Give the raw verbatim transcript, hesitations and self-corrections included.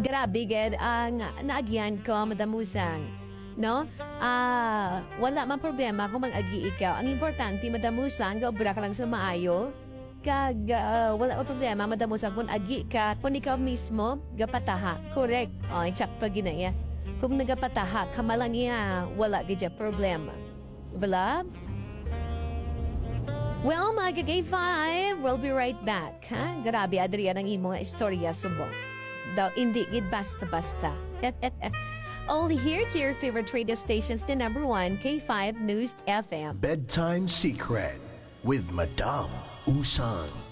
Grabe, ged, ang naagyan ko, Madam Musang. No? Ah, wala man problema kung mag-agi ikaw. Ang importante, Madam Musang, gaobra ka lang sa maayo. Kag, ah, wala man problema, Madam Musang, kung agi ka, kung ikaw mismo, gapataha. Correct. O, oh, check pa ginaya. Kung nagapataha, kamalang iya, wala gidya problema. Bala? Well, mga K five, we'll be right back. Ha? Grabe, Adrian, ang imo nga istorya subong. Daw, hindi gid basta-basta. Only here to your favorite radio stations, the number one, K five News F M. Bedtime Secret with Madame Usang.